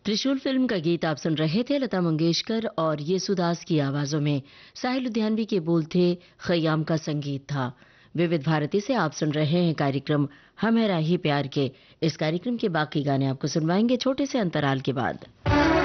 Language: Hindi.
त्रिशूल फिल्म का गीत आप सुन रहे थे। लता मंगेशकर और येसुदास की आवाजों में साहिल लुधियानवी के बोल थे, खयाम का संगीत था। विविध भारती से आप सुन रहे हैं कार्यक्रम हम है राही प्यार के। इस कार्यक्रम के बाकी गाने आपको सुनवाएंगे छोटे से अंतराल के बाद।